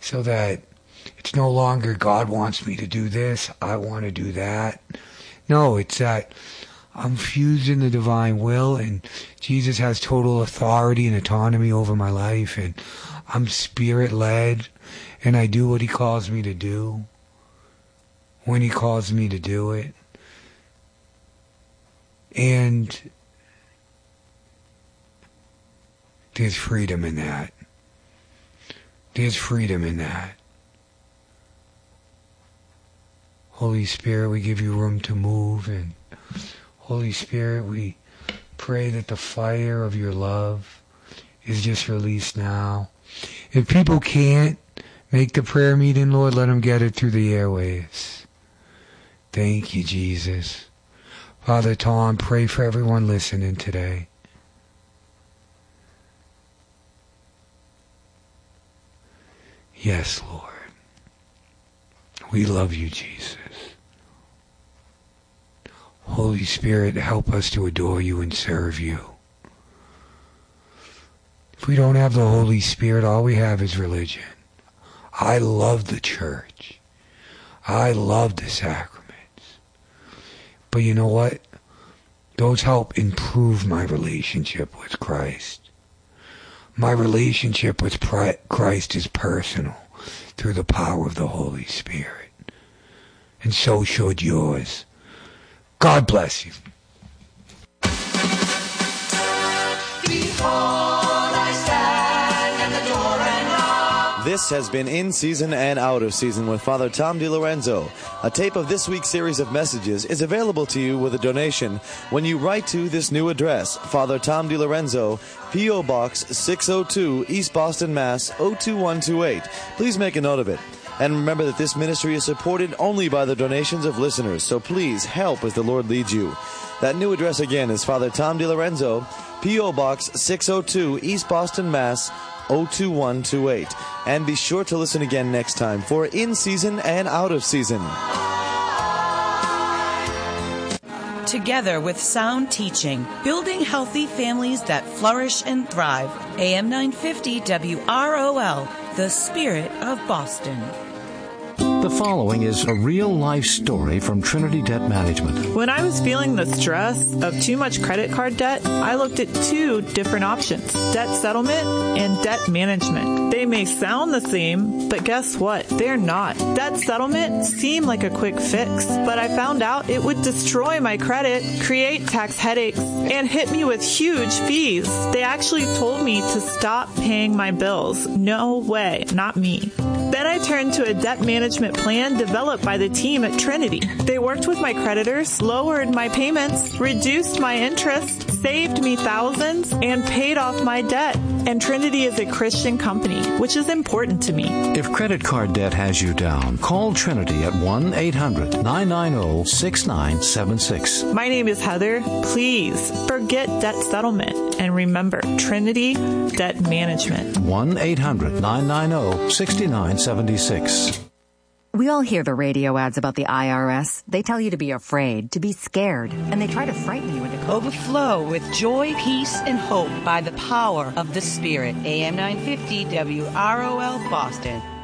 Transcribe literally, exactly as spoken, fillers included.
so that it's no longer God wants me to do this, I want to do that. No, it's that I'm fused in the divine will, and Jesus has total authority and autonomy over my life, and I'm spirit-led, and I do what he calls me to do when he calls me to do it. And there's freedom in that. There's freedom in that. Holy Spirit, we give you room to move, and Holy Spirit, we pray that the fire of your love is just released now. If people can't make the prayer meeting, Lord, let them get it through the airwaves. Thank you, Jesus. Father Tom, pray for everyone listening today. Yes, Lord. We love you, Jesus. Holy Spirit, help us to adore you and serve you. If we don't have the Holy Spirit, all we have is religion. I love the church. I love the sacraments. But you know what? Those help improve my relationship with Christ. My relationship with Christ is personal through the power of the Holy Spirit. And so should yours. God bless you. This has been In Season and Out of Season with Father Tom DiLorenzo. A tape of this week's series of messages is available to you with a donation when you write to this new address, Father Tom DiLorenzo, P O. Box six oh two, East Boston, Mass. oh two one two eight. Please make a note of it. And remember that this ministry is supported only by the donations of listeners, so please help as the Lord leads you. That new address again is Father Tom DiLorenzo, P O. Box six oh two, East Boston, Mass. oh two one two eight. And be sure to listen again next time for In Season and Out of Season. Together with sound teaching, building healthy families that flourish and thrive. A M nine fifty W R O L, the spirit of Boston. The following is a real-life story from Trinity Debt Management. When I was feeling the stress of too much credit card debt, I looked at two different options, debt settlement and debt management. They may sound the same, but guess what? They're not. Debt settlement seemed like a quick fix, but I found out it would destroy my credit, create tax headaches, and hit me with huge fees. They actually told me to stop paying my bills. No way, not me. Then I turned to a debt management plan developed by the team at Trinity. They worked with my creditors, lowered my payments, reduced my interest, saved me thousands, and paid off my debt. And Trinity is a Christian company, which is important to me. If credit card debt has you down, call Trinity at one eight hundred nine nine zero six nine seven six. My name is Heather. Please forget debt settlement and remember Trinity Debt Management. one eight hundred nine nine zero six nine seven six. We all hear the radio ads about the I R S. They tell you to be afraid, to be scared, and they try to frighten you into Overflow with joy, peace, and hope by the power of the Spirit. A M nine fifty W R O L Boston.